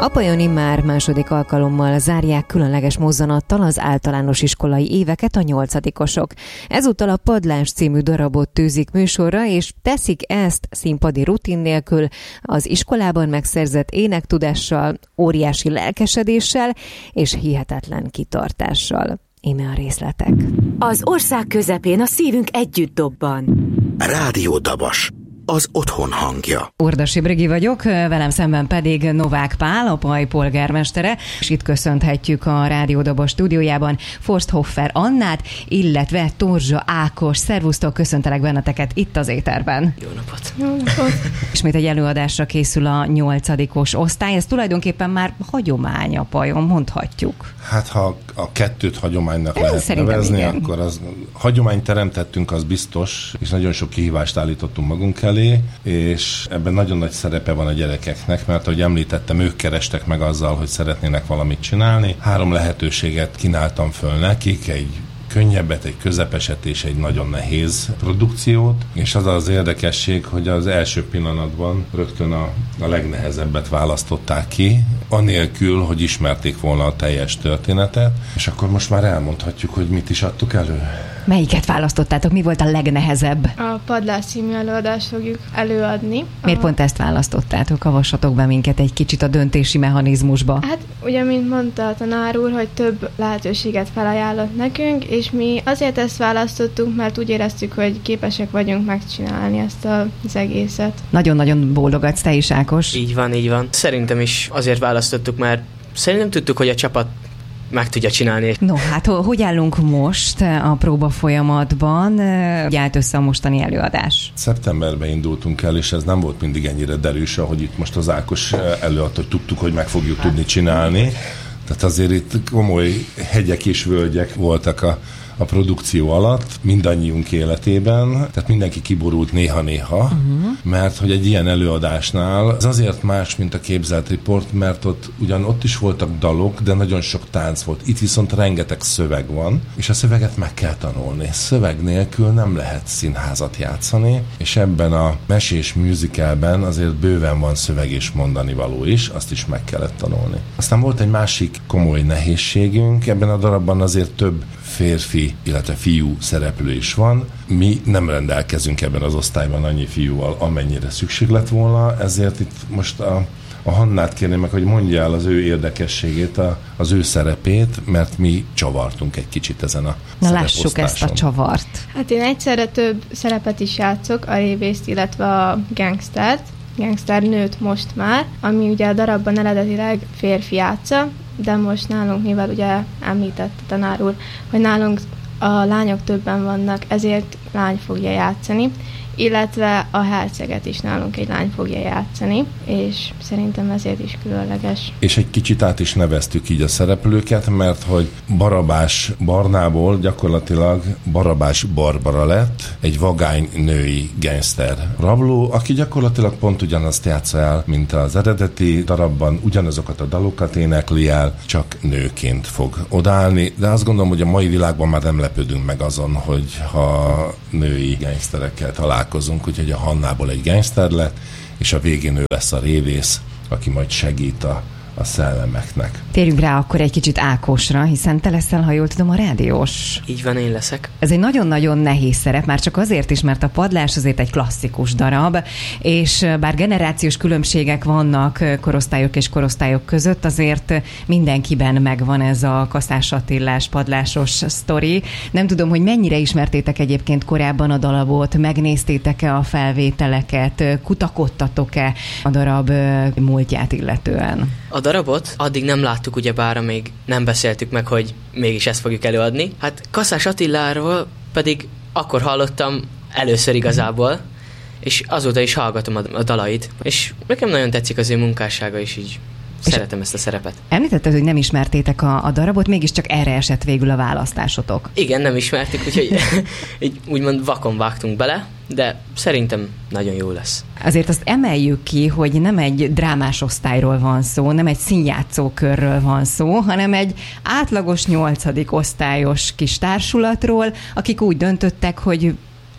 Apajon immár második alkalommal zárják különleges mozzanattal az általános iskolai éveket a 8-osok. Ezúttal a Padlás című darabot tűzik műsorra, és teszik ezt színpadi rutin nélkül, az iskolában megszerzett énektudással, óriási lelkesedéssel és hihetetlen kitartással. Íme a részletek. Az ország közepén a szívünk együtt dobban. Rádió Dabas, az otthon hangja. Ordasi Brigi vagyok, velem szemben pedig Novák Pál, a Paj polgármestere, és itt köszönhetjük a Rádió Dabas stúdiójában Forsthoffer Annát, illetve Torzsa Ákos. Szervusztok, köszöntelek benneteket itt az éterben. Jó napot! Jó napot! Ismét egy előadásra készül a 8-os osztály, ez tulajdonképpen már hagyomány a Pajon, mondhatjuk. Hát ha a kettőt hagyománynak lehet nevezni, igen. Akkor az hagyományt teremtettünk, az biztos, és nagyon sok kihívást állítottunk magunk elé, és ebben nagyon nagy szerepe van a gyerekeknek, mert ahogy említettem, ők kerestek meg azzal, hogy szeretnének valamit csinálni. 3 lehetőséget kínáltam föl nekik, egy könnyebbet, egy közepeset és egy nagyon nehéz produkciót, és az az érdekesség, hogy az első pillanatban rögtön a legnehezebbet választották ki, anélkül, hogy ismerték volna a teljes történetet, és akkor most már elmondhatjuk, hogy mit is adtuk elő. Melyiket választottátok? Mi volt a legnehezebb? A Padlás című előadást fogjuk előadni. Miért pont ezt választottátok? Avassatok be minket egy kicsit a döntési mechanizmusba. Hát ugye, mint mondta a tanár úr, hogy több lehetőséget felajánlott nekünk, és mi azért ezt választottunk, mert úgy éreztük, hogy képesek vagyunk megcsinálni ezt az egészet. Nagyon-nagyon bólogatsz te is, Ákos. Így van, így van. Szerintem is azért választottuk, mert szerintem tudtuk, hogy a csapat meg tudja csinálni. No, hát hogy állunk most a próba folyamatban? Hogy állt össze a mostani előadás? Szeptemberben indultunk el, és ez nem volt mindig ennyire derűs, ahogy itt most az Ákos előadta, hogy tudtuk, hogy meg fogjuk tudni csinálni. Tehát azért itt komoly hegyek és völgyek voltak a produkció alatt, mindannyiunk életében, tehát mindenki kiborult néha-néha, mert hogy egy ilyen előadásnál ez azért más, mint a képzelt riport, mert ott is voltak dalok, de nagyon sok tánc volt. Itt viszont rengeteg szöveg van, és a szöveget meg kell tanulni. Szöveg nélkül nem lehet színházat játszani, és ebben a mesés musicalben azért bőven van szöveg és mondani való is, azt is meg kellett tanulni. Aztán volt egy másik komoly nehézségünk, ebben a darabban azért több férfi, illetve fiú szereplő is van. Mi nem rendelkezünk ebben az osztályban annyi fiúval, amennyire szükség lett volna, ezért itt most a Hannát kérném meg, hogy mondja el az ő érdekességét, az ő szerepét, mert mi csavartunk egy kicsit ezen a szereposztáson. Lássuk ezt a csavart. Hát én egyszerre több szerepet is játszok, a rébészt, illetve a gangstert. Gangsternőt most már, ami ugye a darabban eredetileg férfi játsza, de most nálunk, mivel ugye említett a tanár úr, hogy nálunk a lányok többen vannak, ezért lány fogja játszani, illetve a herceget is nálunk egy lány fogja játszani, és szerintem ezért is különleges. És egy kicsit át is neveztük így a szereplőket, mert hogy Barabás Barnából gyakorlatilag Barabás Barbara lett, egy vagány női gangster rabló, aki gyakorlatilag pont ugyanazt játsza el, mint az eredeti darabban, ugyanazokat a dalokat énekli el, csak nőként fog odállni, de azt gondolom, hogy a mai világban már nem lepődünk meg azon, hogy ha női gangsterekkel találkozunk, úgyhogy a Hannából egy gangster lett, és a végén ő lesz a révész, aki majd segít a szellemeknek. Térjünk rá akkor egy kicsit Ákosra, hiszen te leszel, ha jól tudom, a rádiós. Így van, én leszek. Ez egy nagyon-nagyon nehéz szerep, már csak azért is, mert a Padlás azért egy klasszikus darab, és bár generációs különbségek vannak korosztályok és korosztályok között, azért mindenkiben megvan ez a Kaszás Attilás padlásos sztori. Nem tudom, hogy mennyire ismertétek egyébként korábban a darabot, megnéztétek-e a felvételeket, kutakodtatok-e a darab múltját illetően? A darabot addig nem láttuk, ugyebár, amíg nem beszéltük meg, hogy mégis ezt fogjuk előadni. Hát Kaszás Attiláról pedig akkor hallottam először igazából, és azóta is hallgatom a dalait, és nekem nagyon tetszik az ő munkássága, és így szeretem ezt a szerepet. Említetted, hogy nem ismertétek a darabot, mégiscsak erre esett végül a választásotok. Igen, nem ismertük, úgyhogy így úgymond vakon vágtunk bele, de szerintem nagyon jó lesz. Azért azt emeljük ki, hogy nem egy drámás osztályról van szó, nem egy színjátszókörről van szó, hanem egy átlagos 8. osztályos kis társulatról, akik úgy döntöttek, hogy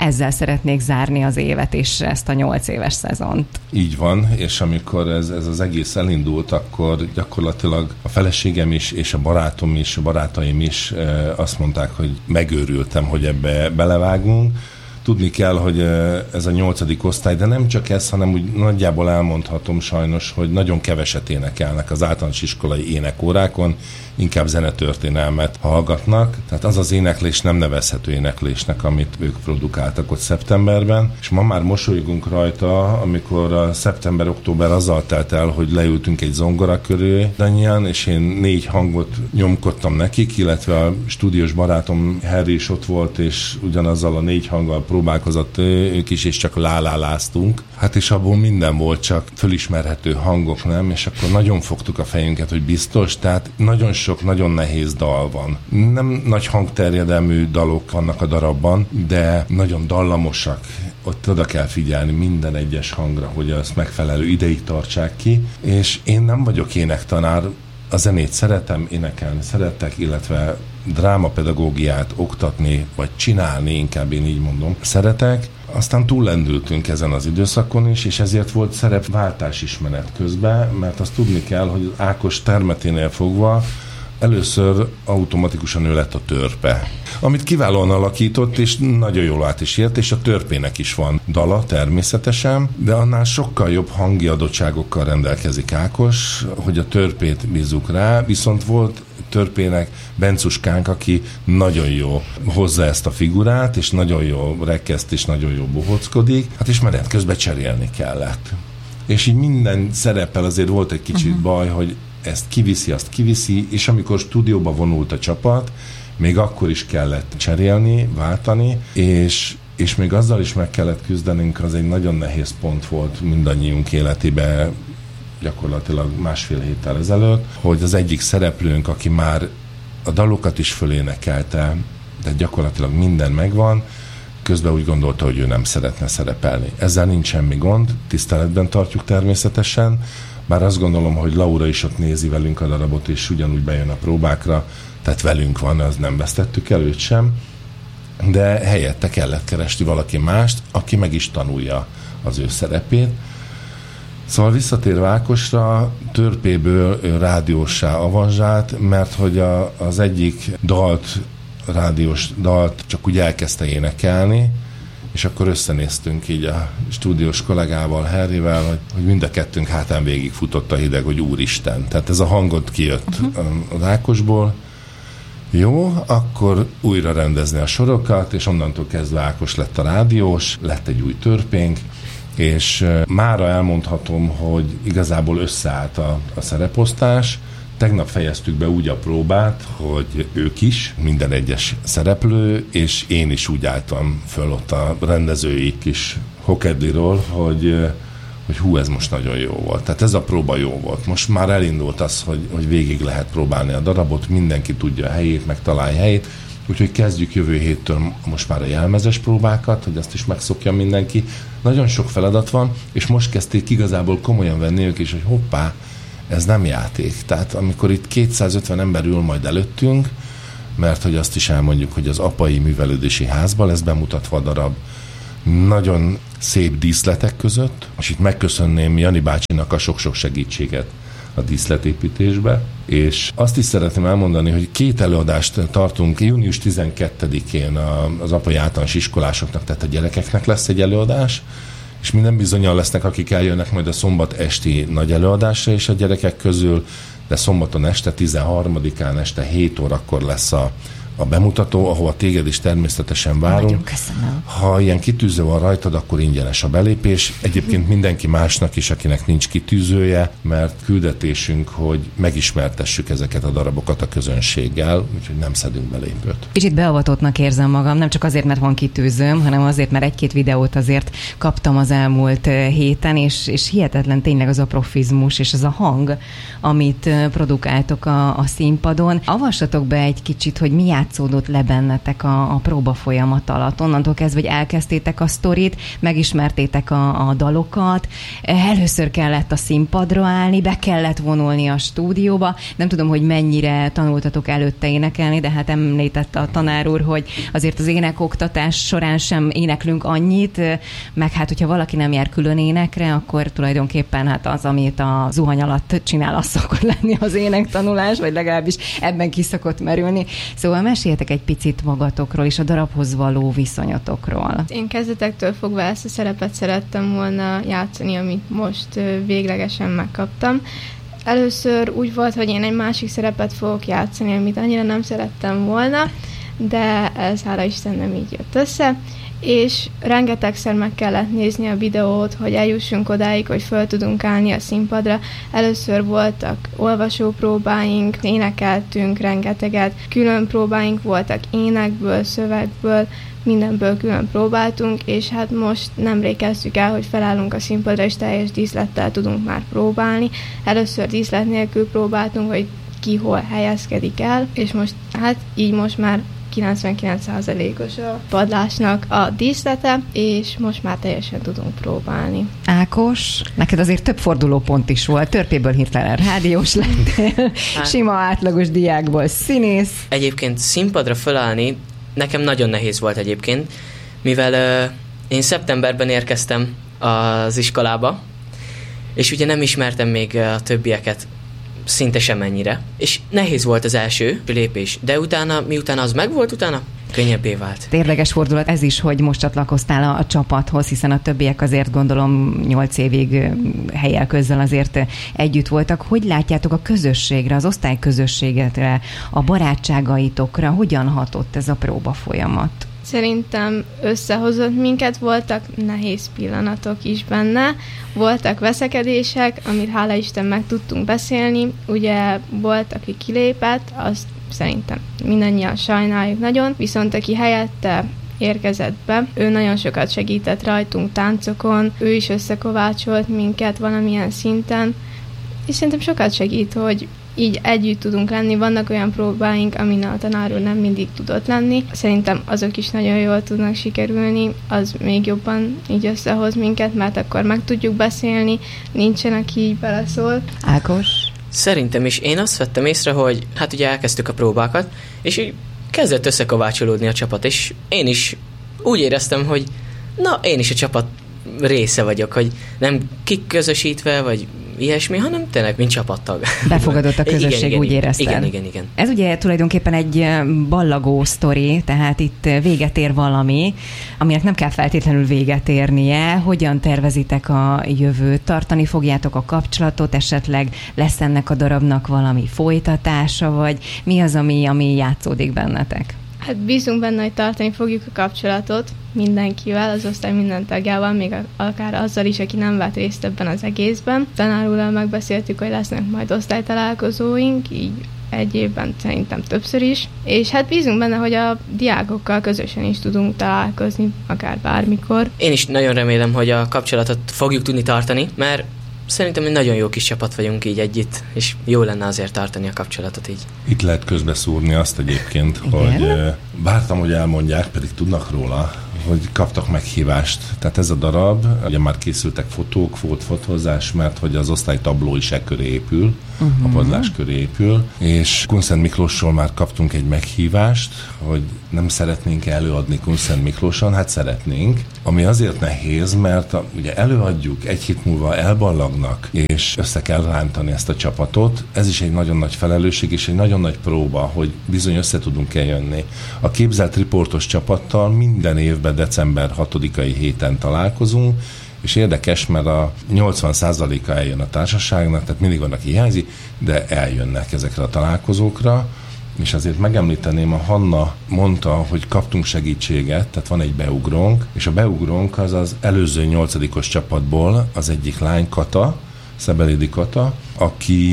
ezzel szeretnék zárni az évet és ezt a 8 éves szezont. Így van, és amikor ez az egész elindult, akkor gyakorlatilag a feleségem is, és a barátom is, a barátaim is azt mondták, hogy megőrültem, hogy ebbe belevágunk. Tudni kell, hogy ez a 8. osztály, de nem csak ez, hanem úgy nagyjából elmondhatom sajnos, hogy nagyon keveset énekelnek az általános iskolai énekórákon, inkább zenetörténelmet hallgatnak, tehát az az éneklés nem nevezhető éneklésnek, amit ők produkáltak ott szeptemberben, és ma már mosolygunk rajta, amikor a szeptember-október azzal telt el, hogy leültünk egy zongora körül annyian, és én 4 hangot nyomkodtam nekik, illetve a stúdiós barátom Harry is ott volt, és ugyanazzal a 4 hanggal próbálkozott ők is, és csak láláláztunk. Hát és abból minden volt, csak fölismerhető hangok, nem? És akkor nagyon fogtuk a fejünket, hogy biztos, tehát nagyon sok nagyon nehéz dal van. Nem nagy hangterjedelmű dalok vannak a darabban, de nagyon dallamosak. Ott oda kell figyelni minden egyes hangra, hogy azt megfelelő ideig tartsák ki. És én nem vagyok énektanár, a zenét szeretem, énekelni szeretek, illetve drámapedagógiát oktatni, vagy csinálni, inkább én így mondom, szeretek. Aztán túllendültünk ezen az időszakon is, és ezért volt szerepváltás is menet közben, mert azt tudni kell, hogy Ákos termeténél fogva először automatikusan ő lett a törpe, amit kiválóan alakított, és nagyon jól át is ért, és a törpének is van dala természetesen, de annál sokkal jobb hangi adottságokkal rendelkezik Ákos, hogy a törpét bízzuk rá, viszont volt törpének Bencuskánk, aki nagyon jó hozza ezt a figurát, és nagyon jó rekeszt, és nagyon jó bohockodik, hát és menet közben cserélni kellett. És így minden szereppel azért volt egy kicsit baj, hogy ezt kiviszi, azt kiviszi, és amikor stúdióba vonult a csapat, még akkor is kellett cserélni, váltani, és még azzal is meg kellett küzdenünk, az egy nagyon nehéz pont volt mindannyiunk életében, gyakorlatilag 1,5 héttel ezelőtt, hogy az egyik szereplőnk, aki már a dalokat is fölénekelte, de gyakorlatilag minden megvan, közben úgy gondolta, hogy ő nem szeretne szerepelni. Ezzel nincs semmi gond, tiszteletben tartjuk természetesen, bár azt gondolom, hogy Laura is ott nézi velünk a darabot, és ugyanúgy bejön a próbákra, tehát velünk van, az nem vesztettük el őt sem, de helyette kellett keresni valaki mást, aki meg is tanulja az ő szerepét. Szóval visszatérve Ákosra, törpéből rádióssá avanzsált, mert hogy az egyik rádiós dalt csak úgy elkezdte énekelni, és akkor összenéztünk így a stúdiós kollégával, Harryvel, hogy mind a kettőnk hátán végigfutott a hideg, hogy úristen. Tehát ez a hangot kijött az Ákosból. Jó, akkor újra rendezni a sorokat, és onnantól kezdve Ákos lett a rádiós, lett egy új törpénk, és mára elmondhatom, hogy igazából összeállt a szereposztás. Tegnap fejeztük be úgy a próbát, hogy ők is, minden egyes szereplő, és én is úgy álltam föl ott a rendezői kis hokedliról, hogy hú, ez most nagyon jó volt. Tehát ez a próba jó volt. Most már elindult az, hogy végig lehet próbálni a darabot, mindenki tudja a helyét, megtalálja a helyét, úgyhogy kezdjük jövő héttől most már a jelmezes próbákat, hogy azt is megszokja mindenki. Nagyon sok feladat van, és most kezdték igazából komolyan venni ők is, hogy hoppá, ez nem játék. Tehát amikor itt 250 ember ül majd előttünk, mert hogy azt is elmondjuk, hogy az apai művelődési házban lesz bemutatva a darab, nagyon szép díszletek között, és itt megköszönném Jani bácsinak a sok-sok segítséget a díszletépítésbe, és azt is szeretném elmondani, hogy 2 előadást tartunk június 12-én az apai általános iskolásoknak, tehát a gyerekeknek lesz egy előadás, és minden bizonnyal lesznek, akik eljönnek majd a szombat esti nagy előadásra is a gyerekek közül, de szombaton este 13-án este 7 órakor lesz a bemutató, ahova téged is természetesen várunk. Nagyon köszönöm. Ha ilyen kitűző van rajtad, akkor ingyenes a belépés. Egyébként mindenki másnak is, akinek nincs kitűzője, mert küldetésünk, hogy megismertessük ezeket a darabokat a közönséggel, úgyhogy nem szedünk belépőt. Kicsit beavatottnak érzem magam, nem csak azért, mert van kitűzőm, hanem azért, mert 1-2 videót azért kaptam az elmúlt héten, és hihetetlen tényleg az a profizmus és az a hang, amit produkáltok a színpadon. Avassatok be egy kicsit, hogy mi játszódott le bennetek a próba folyamat alatt? Onnantól kezdve, hogy elkezdtétek a sztorit, megismertétek a dalokat, először kellett a színpadra állni, be kellett vonulni a stúdióba. Nem tudom, hogy mennyire tanultatok előtte énekelni, de hát említette a tanár úr, hogy azért az énekoktatás során sem éneklünk annyit, meg hát, hogyha valaki nem jár külön énekre, akkor tulajdonképpen hát az, amit a zuhany alatt csinál, az szokott lenni az énektanulás, vagy legalábbis ebben ki szokott merülni. Szóval meséljetek egy picit magatokról és a darabhoz való viszonyotokról. Én kezdetektől fogva ezt a szerepet szerettem volna játszani, amit most véglegesen megkaptam. Először úgy volt, hogy én egy másik szerepet fogok játszani, amit annyira nem szerettem volna, de ez hála Isten nem így jött össze, és rengetegszer meg kellett nézni a videót, hogy eljussunk odáig, hogy föl tudunk állni a színpadra. Először voltak olvasópróbáink, énekeltünk rengeteget, külön próbáink voltak énekből, szövegből, mindenből külön próbáltunk, és hát most nemrég kezdtük el, hogy felállunk a színpadra, és teljes díszlettel tudunk már próbálni. Először díszlet nélkül próbáltunk, hogy ki hol helyezkedik el, és most hát így most már 99%-os a padlásnak a díszlete, és most már teljesen tudunk próbálni. Ákos, neked azért több fordulópont is volt, törpéből hirtelen rádiós lettél, sima átlagos diákból színész. Egyébként színpadra fölállni nekem nagyon nehéz volt egyébként, mivel én szeptemberben érkeztem az iskolába, és ugye nem ismertem még a többieket szinte semennyire, és nehéz volt az első lépés, de utána, miután az megvolt, utána könnyebbé vált. Érdekes fordulat ez is, hogy most csatlakoztál a csapathoz, hiszen a többiek azért gondolom 8 évig helyel közzel azért együtt voltak. Hogy látjátok a közösségre, az osztályközösségetre, a barátságaitokra, hogyan hatott ez a próba folyamat? Szerintem összehozott minket, voltak nehéz pillanatok is benne, voltak veszekedések, amit hála Isten meg tudtunk beszélni, ugye volt, aki kilépett, azt szerintem mindannyian sajnáljuk nagyon, viszont aki helyette érkezett be, ő nagyon sokat segített rajtunk táncokon, ő is összekovácsolt minket valamilyen szinten, és szerintem sokat segít, hogy így együtt tudunk lenni. Vannak olyan próbáink, amin a tanár úr nem mindig tudott lenni. Szerintem azok is nagyon jól tudnak sikerülni, az még jobban így összehoz minket, mert akkor meg tudjuk beszélni, nincsen, aki így beleszól. Ákos? Szerintem is. Én azt vettem észre, hogy hát ugye elkezdtük a próbákat, és így kezdett összekovácsolódni a csapat, és én is úgy éreztem, hogy na, én is a csapat része vagyok, hogy nem kiközösítve, vagy ilyesmi, hanem tényleg, mint csapattag. Befogadott a közösség, igen, úgy érezted? Igen. Ez ugye tulajdonképpen egy ballagó sztori, tehát itt véget ér valami, aminek nem kell feltétlenül véget érnie. Hogyan tervezitek a jövőt? Tartani fogjátok a kapcsolatot? Esetleg lesz ennek a darabnak valami folytatása, vagy mi az, ami játszódik bennetek? Hát bízunk benne, hogy tartani fogjuk a kapcsolatot mindenkivel, az osztály minden tagjával, még akár azzal is, aki nem vett részt ebben az egészben. Tanár úrral megbeszéltük, hogy lesznek majd osztálytalálkozóink, így egy évben szerintem többször is. És hát bízunk benne, hogy a diákokkal közösen is tudunk találkozni, akár bármikor. Én is nagyon remélem, hogy a kapcsolatot fogjuk tudni tartani, mert szerintem egy nagyon jó kis csapat vagyunk így együtt, és jó lenne azért tartani a kapcsolatot így. Itt lehet közbeszúrni azt egyébként, hogy vártam, hogy elmondják, pedig tudnak róla, hogy kaptak meghívást. Tehát ez a darab, ugye már készültek fotók, volt fotózás, mert hogy az osztálytabló is e köré épül, a padlás köré épül, és Kunszent Miklósról már kaptunk egy meghívást, hogy nem szeretnénk előadni Kunszent Miklóson, hát szeretnénk, ami azért nehéz, mert ugye előadjuk, egy hét múlva elballagnak, és össze kell rántani ezt a csapatot. Ez is egy nagyon nagy felelősség, és egy nagyon nagy próba, hogy bizony össze tudunk eljönni. A képzelt riportos csapattal minden évben december 6-ai héten találkozunk, és érdekes, mert a 80%-a eljön a társaságnak, tehát mindig van, aki hiányzik, de eljönnek ezekre a találkozókra, és azért megemlíteném, a Hanna mondta, hogy kaptunk segítséget, tehát van egy beugrónk, és a beugrónk az előző 8-os csapatból az egyik lány, Kata, Szebelidi Kata, aki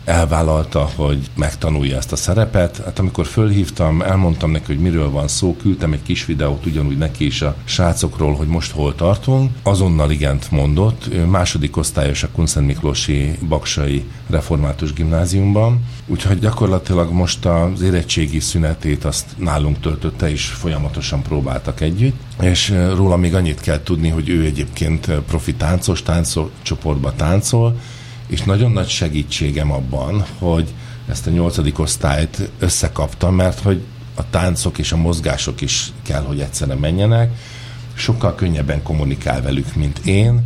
elvállalta, hogy megtanulja ezt a szerepet. Hát amikor fölhívtam, elmondtam neki, hogy miről van szó, küldtem egy kis videót ugyanúgy neki is a srácokról, hogy most hol tartunk. Azonnal igent mondott. Ő második osztályos a Kunszent Miklósi Baksai Református Gimnáziumban. Úgyhogy gyakorlatilag most az érettségi szünetét azt nálunk töltötte, és folyamatosan próbáltak együtt. És róla még annyit kell tudni, hogy ő egyébként profi tánccsoportban táncol, és nagyon nagy segítségem abban, hogy ezt a 8. osztályt összekaptam, mert hogy a táncok és a mozgások is kell, hogy egyszerre menjenek. Sokkal könnyebben kommunikál velük, mint én,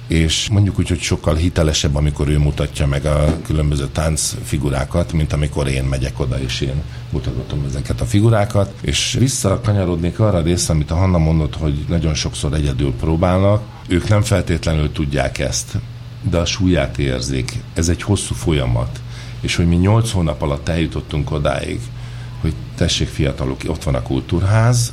és mondjuk úgy, hogy sokkal hitelesebb, amikor ő mutatja meg a különböző táncfigurákat, mint amikor én megyek oda, és én mutatom ezeket a figurákat. És visszakanyarodnék arra részre, amit a Hanna mondott, hogy nagyon sokszor egyedül próbálnak. Ők nem feltétlenül tudják ezt, de a súlyát érzik. Ez egy hosszú folyamat. És hogy mi 8 hónap alatt eljutottunk odáig, hogy tessék fiatalok, ott van a kultúrház,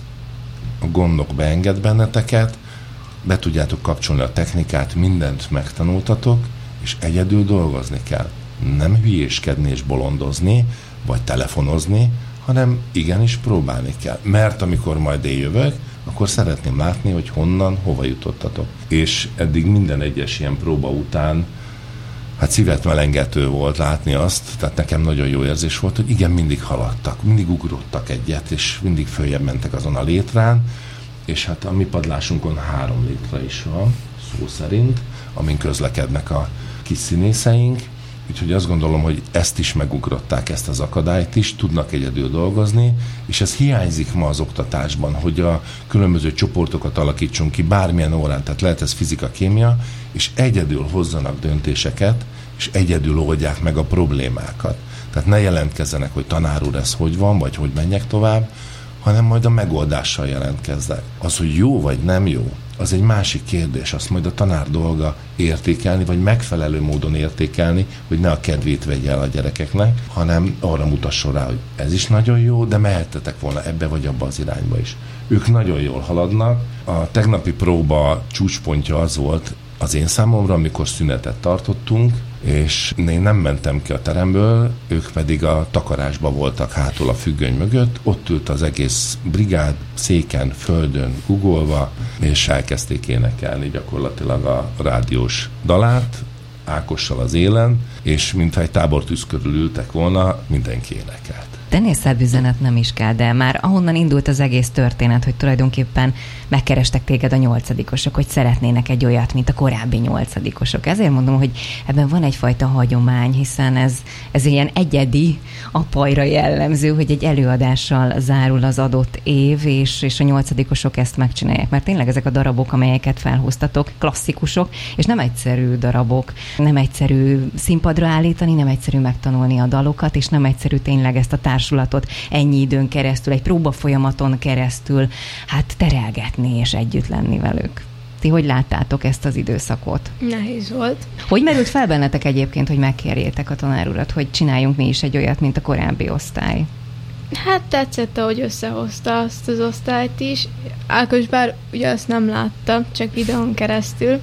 a gondok beenged benneteket, be tudjátok kapcsolni a technikát, mindent megtanultatok, és egyedül dolgozni kell. Nem hülyéskedni és bolondozni, vagy telefonozni, hanem igenis próbálni kell. Mert amikor majd én jövök, akkor szeretném látni, hogy honnan, hova jutottatok. És eddig minden egyes ilyen próba után hát szívet melengető volt látni azt, tehát nekem nagyon jó érzés volt, hogy igen, mindig haladtak, mindig ugrottak egyet, és mindig följebb mentek azon a létrán, és hát a mi padlásunkon 3 létre is van, szó szerint, amin közlekednek a kis színészeink, úgyhogy azt gondolom, hogy ezt is megugrották, ezt az akadályt is, tudnak egyedül dolgozni, és ez hiányzik ma az oktatásban, hogy a különböző csoportokat alakítsunk ki bármilyen órán, tehát lehet ez fizika, kémia, és egyedül hozzanak döntéseket, és egyedül oldják meg a problémákat. Tehát ne jelentkezzenek, hogy tanár úr, ez hogy van, vagy hogy menjek tovább, hanem majd a megoldással jelentkeznek. Az, hogy jó vagy nem jó, az egy másik kérdés, azt majd a tanár dolga értékelni, vagy megfelelő módon értékelni, hogy ne a kedvét vegye el a gyerekeknek, hanem arra mutasson rá, hogy ez is nagyon jó, de mehettetek volna ebbe vagy abba az irányba is. Ők nagyon jól haladnak. A tegnapi próba csúcspontja az volt az én számomra, amikor szünetet tartottunk, és én nem mentem ki a teremből, ők pedig a takarásba voltak hátul a függöny mögött, ott ült az egész brigád széken, földön, guggolva, és elkezdték énekelni gyakorlatilag a rádiós dalát, Ákossal az élen, és mintha egy tábortűz körül ültek volna, mindenki énekelt. Ennél szebb üzenet nem is kell, de már ahonnan indult az egész történet, hogy tulajdonképpen megkerestek téged a 8-osok, hogy szeretnének egy olyat, mint a korábbi 8-osok. Ezért mondom, hogy ebben van egyfajta hagyomány, hiszen ez ilyen egyedi, apajra jellemző, hogy egy előadással zárul az adott év, és a 8-osok ezt megcsinálják. Mert tényleg ezek a darabok, amelyeket felhoztatok, klasszikusok, és nem egyszerű darabok, nem egyszerű színpadra állítani, nem egyszerű megtanulni a dalokat, és nem egyszerű tényleg ezt a társulatot ennyi időn keresztül, egy próbafolyamaton keresztül, hát terelgetni és együtt lenni velük. Ti hogy láttátok ezt az időszakot? Nehéz volt. Hogy merült fel bennetek egyébként, hogy megkérjétek a tanár urat, hogy csináljunk mi is egy olyat, mint a korábbi osztály? Hát tetszett, ahogy összehozta azt az osztályt is. Ákos bár ugye azt nem látta, csak videón keresztül,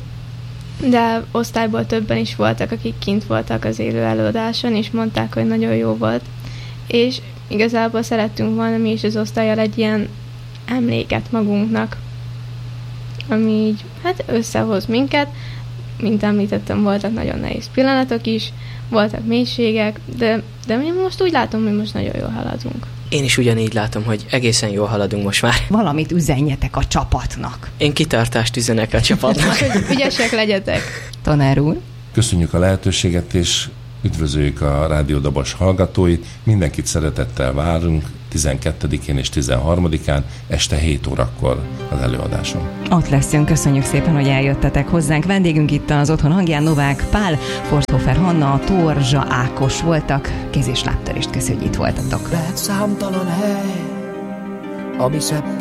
de osztályból többen is voltak, akik kint voltak az élő előadáson, és mondták, hogy nagyon jó volt. És igazából szerettünk volna mi is az osztállyal egy ilyen emléket magunknak, ami így hát összehoz minket. Mint említettem, voltak nagyon nehéz pillanatok is, voltak mélységek, de mi most úgy látom, hogy most nagyon jól haladunk. Én is ugyanígy látom, hogy egészen jól haladunk most már. Valamit üzenjetek a csapatnak. Én kitartást üzenek a csapatnak. Hogy ügyesek legyetek. Tanár úr. Köszönjük a lehetőséget, és üdvözöljük a Rádió Dabas hallgatóit. Mindenkit szeretettel várunk 12-én és 13-án este 7 órakor az előadáson. Ott leszünk, köszönjük szépen, hogy eljöttetek hozzánk. Vendégünk itt az Otthon hangján Novák Pál, Forsthofer Hanna, Torzsa Ákos voltak. Kéz- és lábtörést köszönjük, hogy itt voltatok. Lehet számtalan hely, ami szebb